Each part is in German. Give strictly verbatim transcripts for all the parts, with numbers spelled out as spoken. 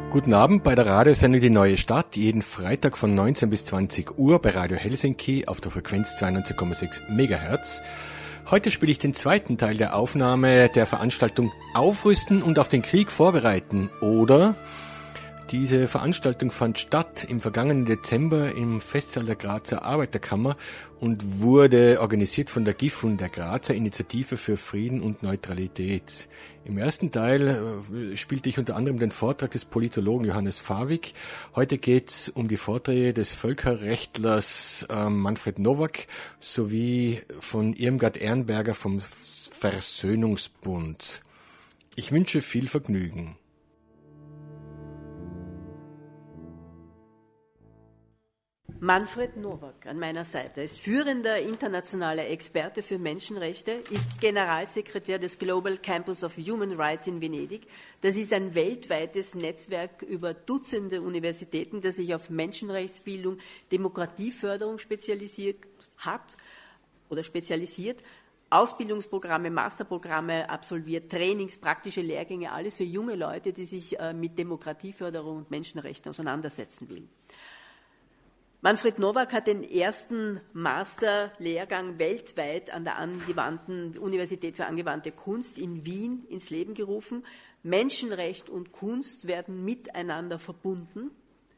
Guten Abend bei der Radiosendung Die Neue Stadt, jeden Freitag von neunzehn bis zwanzig Uhr bei Radio Helsinki auf der Frequenz zweiundneunzig Komma sechs Megahertz. Heute spiele ich den zweiten Teil der Aufnahme der Veranstaltung Aufrüsten und auf den Krieg vorbereiten, oder? Diese Veranstaltung fand statt im vergangenen Dezember im Festsaal der Grazer Arbeiterkammer und wurde organisiert von der G I F und der Grazer Initiative für Frieden und Neutralität. Im ersten Teil äh, spielte ich unter anderem den Vortrag des Politologen Johannes Fawig. Heute geht es um die Vorträge des Völkerrechtlers äh, Manfred Nowak sowie von Irmgard Ehrenberger vom Versöhnungsbund. Ich wünsche viel Vergnügen. Manfred Nowak an meiner Seite ist führender internationaler Experte für Menschenrechte, ist Generalsekretär des Global Campus of Human Rights in Venedig. Das ist ein weltweites Netzwerk über Dutzende Universitäten, das sich auf Menschenrechtsbildung, Demokratieförderung spezialisiert hat oder spezialisiert. Ausbildungsprogramme, Masterprogramme absolviert, Trainings, praktische Lehrgänge, alles für junge Leute, die sich äh, mit Demokratieförderung und Menschenrechten auseinandersetzen will. Manfred Nowak hat den ersten Masterlehrgang weltweit an der angewandten Universität für angewandte Kunst in Wien ins Leben gerufen. Menschenrecht und Kunst werden miteinander verbunden.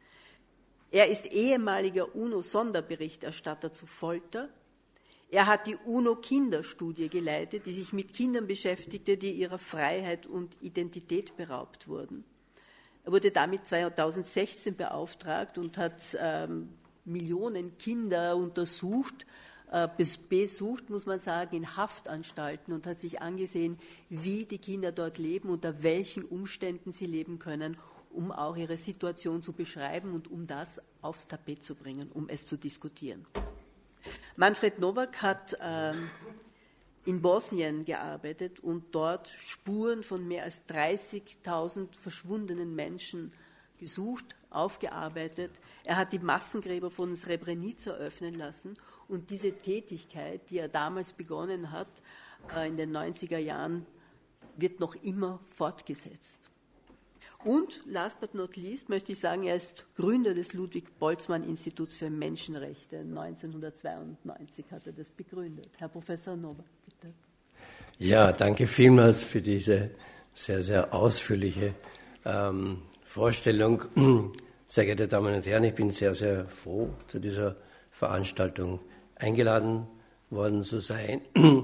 Er ist ehemaliger UNO-Sonderberichterstatter zu Folter. Er hat die UNO-Kinderstudie geleitet, die sich mit Kindern beschäftigte, die ihrer Freiheit und Identität beraubt wurden. Er wurde damit zweitausendsechzehn beauftragt und hat ähm, Millionen Kinder untersucht, äh, besucht, muss man sagen, in Haftanstalten und hat sich angesehen, wie die Kinder dort leben, unter welchen Umständen sie leben können, um auch ihre Situation zu beschreiben und um das aufs Tapet zu bringen, um es zu diskutieren. Manfred Nowak hat ähm, in Bosnien gearbeitet und dort Spuren von mehr als dreißigtausend verschwundenen Menschen gesucht, aufgearbeitet. Er hat die Massengräber von Srebrenica öffnen lassen und diese Tätigkeit, die er damals begonnen hat, in den neunziger Jahren, wird noch immer fortgesetzt. Und last but not least möchte ich sagen, er ist Gründer des Ludwig-Boltzmann-Instituts für Menschenrechte. neunzehnhundertzweiundneunzig hat er das begründet. Herr Professor Nowak, bitte. Ja, danke vielmals für diese sehr, sehr ausführliche ähm, Vorstellung. Sehr geehrte Damen und Herren, ich bin sehr, sehr froh, zu dieser Veranstaltung eingeladen worden zu sein.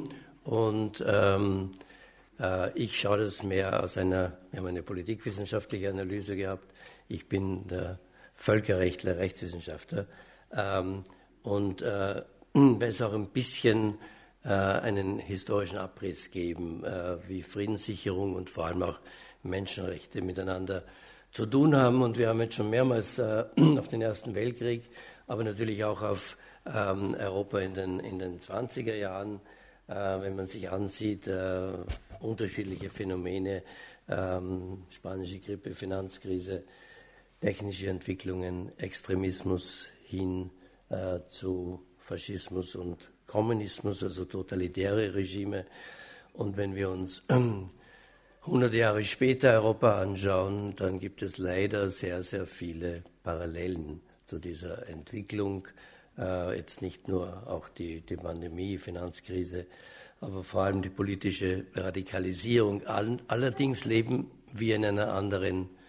Und ähm, äh, ich schaue das mehr aus einer, wir haben eine politikwissenschaftliche Analyse gehabt. Ich bin der Völkerrechtler, Rechtswissenschaftler ähm, und äh, werde es auch ein bisschen äh, einen historischen Abriss geben, äh, wie Friedenssicherung und vor allem auch Menschenrechte miteinander zu tun haben. Und wir haben jetzt schon mehrmals äh, auf den Ersten Weltkrieg, aber natürlich auch auf ähm, Europa in den, in den zwanziger Jahren, äh, wenn man sich ansieht, äh, unterschiedliche Phänomene, ähm, spanische Grippe, Finanzkrise, technische Entwicklungen, Extremismus hin äh, zu Faschismus und Kommunismus, also totalitäre Regime. Und wenn wir uns ähm, hundert Jahre später Europa anschauen, dann gibt es leider sehr, sehr viele Parallelen zu dieser Entwicklung. Äh, jetzt nicht nur auch die, die Pandemie, Finanzkrise, aber vor allem die politische Radikalisierung. All, allerdings leben wir in einer anderen